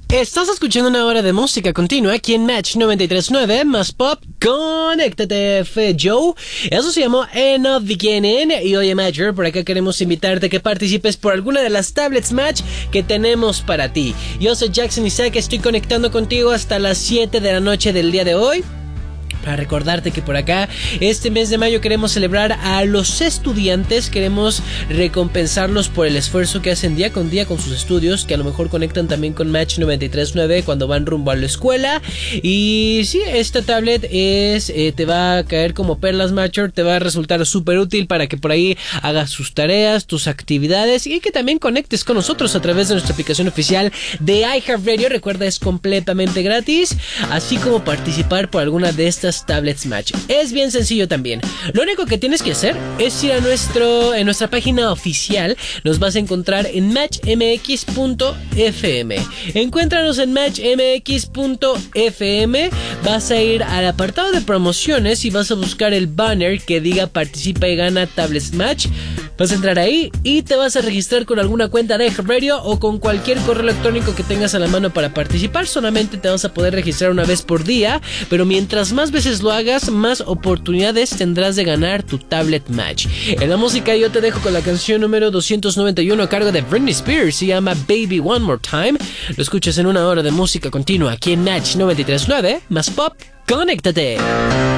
Estás escuchando una hora de música continua aquí en Match 93.9 más Pop. Conéctate, fue Joe. Eso se llamó In the Beginning. Y oye, Matcher, por acá queremos invitarte a que participes por alguna de las tablets Match que tenemos para ti. Yo soy Jackson Isaac, estoy conectando contigo hasta las 7 de la noche del día de hoy. Para recordarte que por acá, este mes de mayo queremos celebrar a los estudiantes, queremos recompensarlos por el esfuerzo que hacen día con sus estudios, que a lo mejor conectan también con Match 93.9 cuando van rumbo a la escuela. Y sí, esta tablet te va a caer como perlas, Matcher, te va a resultar súper útil para que por ahí hagas tus tareas, tus actividades y que también conectes con nosotros a través de nuestra aplicación oficial de iHeartRadio. Recuerda, es completamente gratis, así como participar por alguna de estas tablets Match. Es bien sencillo también. Lo único que tienes que hacer es ir a nuestra página oficial. Nos vas a encontrar en matchmx.fm. Encuéntranos en matchmx.fm. Vas a ir al apartado de promociones y vas a buscar el banner que diga participa y gana tablets Match. Vas a entrar ahí y te vas a registrar con alguna cuenta de iHeartRadio o con cualquier correo electrónico que tengas a la mano para participar. Solamente te vas a poder registrar una vez por día, pero mientras más veces lo hagas, más oportunidades tendrás de ganar tu tablet Match. En la música yo te dejo con la canción número 291 a cargo de Britney Spears. Se llama Baby One More Time. Lo escuchas en una hora de música continua aquí en Match 93.9 más Pop. Conéctate.